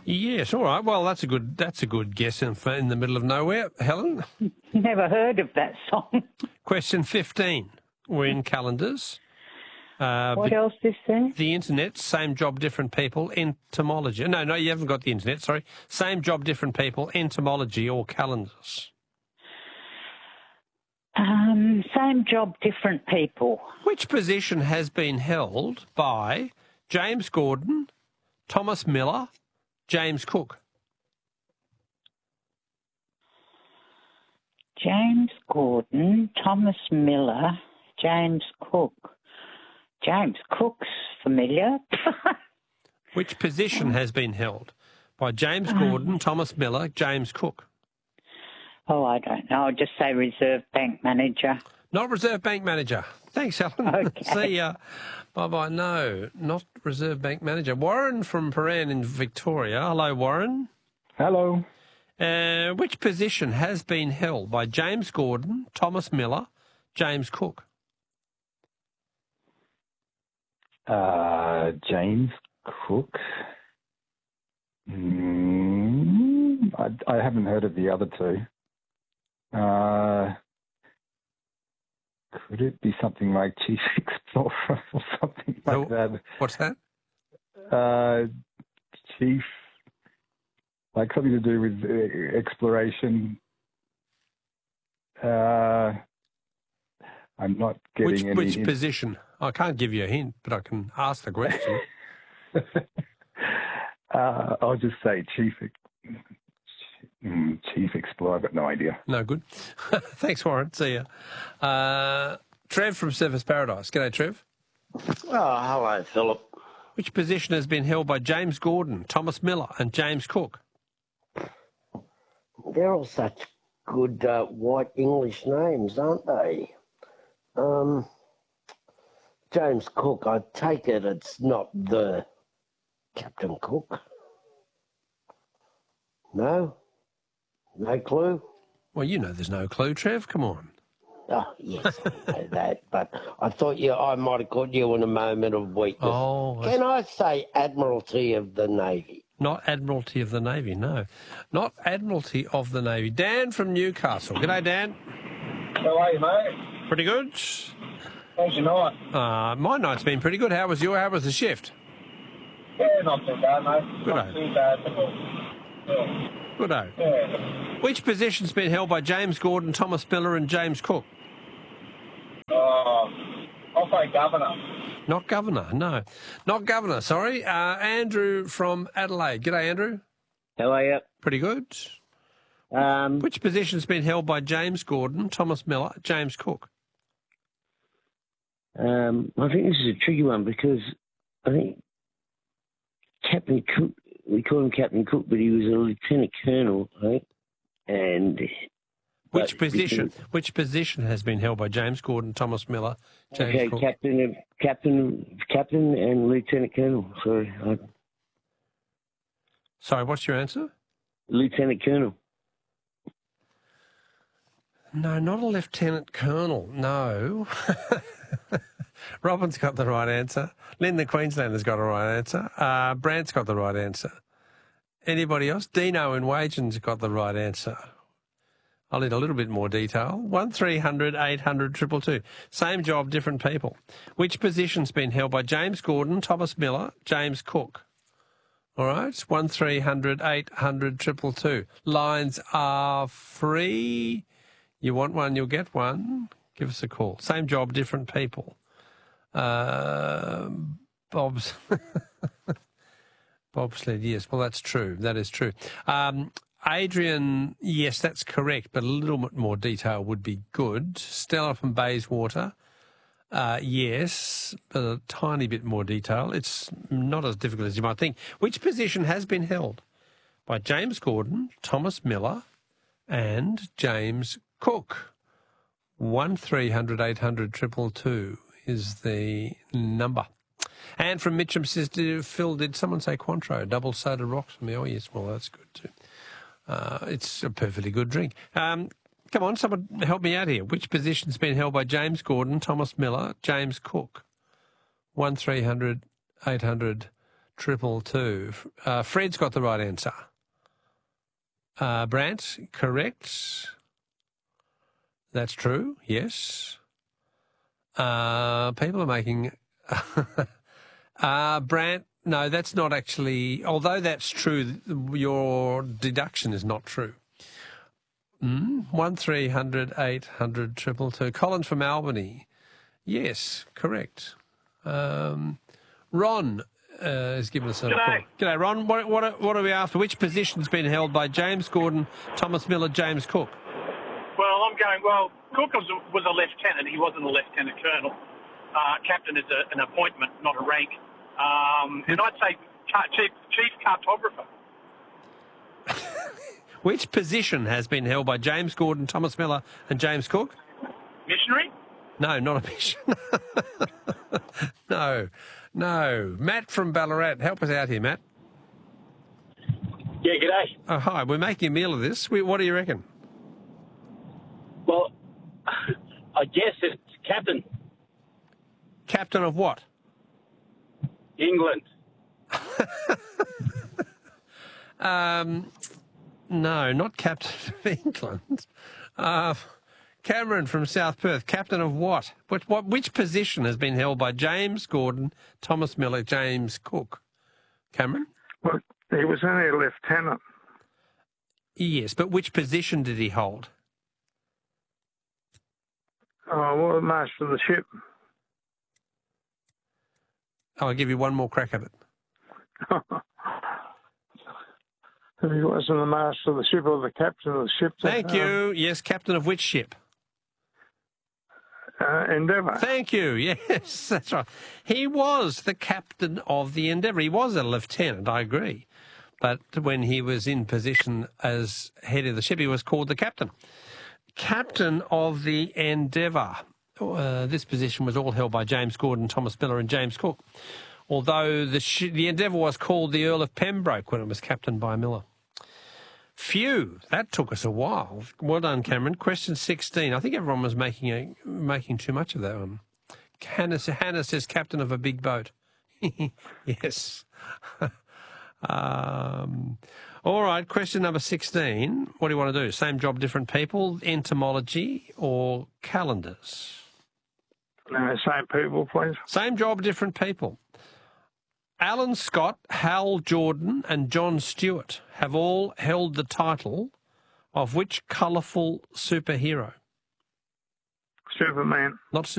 Yes, all right. Well, that's a good guess in the middle of nowhere. Helen? Never heard of that song. Question 15. We're in calendars. What else is there? The internet, same job, different people, entomology. No, you haven't got the internet, sorry. Same job, different people, entomology or calendars. Same job, different people. Which position has been held by James Gordon, Thomas Miller, James Cook? James Gordon, Thomas Miller, James Cook. James Cook's familiar. Which position has been held by James Gordon, Thomas Miller, James Cook? Oh, I don't know. I'll just say Reserve Bank Manager. Not Reserve Bank Manager. Thanks, Helen. Okay. See ya. Bye-bye. No, not Reserve Bank Manager. Warren from Paran in Victoria. Hello, Warren. Hello. Which position has been held by James Gordon, Thomas Miller, James Cook? James Cook. I haven't heard of the other two. Could it be something like Chief Explorer or something like that? What's that? Chief, like something to do with exploration. I'm not getting any Which hint. position? I can't give you a hint, but I can ask the question. I'll just say Chief Explorer. I've got no idea. No good. Thanks, Warren. See ya. Trev from Surfers Paradise. G'day, Trev. Oh, hello, Philip. Which position has been held by James Gordon, Thomas Miller and James Cook? They're all such good white English names, aren't they? James Cook, I take it it's not the Captain Cook? No? No clue? Well, you know there's no clue, Trev. Come on. Oh, yes, I know that, but I thought I might have caught you in a moment of weakness. Oh, Can I say Admiralty of the Navy? Not Admiralty of the Navy, no. Not Admiralty of the Navy. Dan from Newcastle. G'day, Dan. How are you, mate? Pretty good. How's your night? My night's been pretty good. How was the shift? Yeah, not too bad, mate. Good Not too bad. Yeah. Good-o. Yeah. Which position's been held by James Gordon, Thomas Miller and James Cook? I'll say governor. Not governor, no. Not governor, sorry. Andrew from Adelaide. G'day, Andrew. How are you? Pretty good. Which position's been held by James Gordon, Thomas Miller, James Cook? I think this is a tricky one because I think Captain Cook, we call him Captain Cook, but he was a lieutenant colonel, right? And which position has been held by James Gordon, Thomas Miller, James Cook? Captain and lieutenant colonel. Sorry, what's your answer? Lieutenant colonel. No, not a lieutenant colonel. No. Robin's got the right answer. Lynn the Queenslander's got the right answer. Brant's got the right answer. Anybody else? Dino in Wagen's got the right answer. I'll need a little bit more detail. 1300 800 222. Same job, different people. Which position's been held by James Gordon, Thomas Miller, James Cook? All right, 1300 800 222. Lines are free. You want one, you'll get one. Give us a call. Same job, different people. Bob's bobsled, yes. Well, that's true. That is true. Adrian, yes, that's correct, but a little bit more detail would be good. Stella from Bayswater, yes, but a tiny bit more detail. It's not as difficult as you might think. Which position has been held by James Gordon, Thomas Miller, and James Cook? 1300 800 222 is the number. And from Mitcham says, Phil, did someone say Cointreau? Double soda rocks for me? Oh, yes, well, that's good too. It's a perfectly good drink. Come on, someone help me out here. Which position's been held by James Gordon, Thomas Miller, James Cook? 1300 800 222. Fred's got the right answer. Brant, correct. That's true, yes. People are making... Brant, no, that's not actually... Although that's true, your deduction is not true. 1300 800 222. Colin from Albany. Yes, correct. Ron has given us a call. G'day, Ron. What are we after? Which position's been held by James Gordon, Thomas Miller, James Cook? Well, I'm going, Cook was a lieutenant. He wasn't a lieutenant colonel. Captain is an appointment, not a rank. And I'd say chief cartographer. Which position has been held by James Gordon, Thomas Miller and James Cook? Missionary? No, not a mission. No. Matt from Ballarat. Help us out here, Matt. Yeah, g'day. Oh, hi. We're making a meal of this. What do you reckon? Well, I guess it's captain. Captain of what? England. No, not Captain of England. Cameron from South Perth. Captain of what? Which position has been held by James Gordon, Thomas Miller, James Cook? Cameron? Well, he was only a lieutenant. Yes, but which position did he hold? Oh, well, the master of the ship. I'll give you one more crack at it. If he wasn't the master of the ship or the captain of the ship. Thank you. Yes, captain of which ship? Endeavour. Thank you. Yes, that's right. He was the captain of the Endeavour. He was a lieutenant, I agree. But when he was in position as head of the ship, he was called the captain. Captain of the Endeavour. This position was all held by James Gordon, Thomas Miller and James Cook. Although the Endeavour was called the Earl of Pembroke when it was captained by Miller. Phew, that took us a while. Well done, Cameron. Question 16. I think everyone was making too much of that one. Hannah says captain of a big boat. Yes. All right, question number 16. What do you want to do? Same job, different people, entomology or calendars? No, same people, please. Same job, different people. Alan Scott, Hal Jordan and John Stewart have all held the title of which colourful superhero? Superman. Not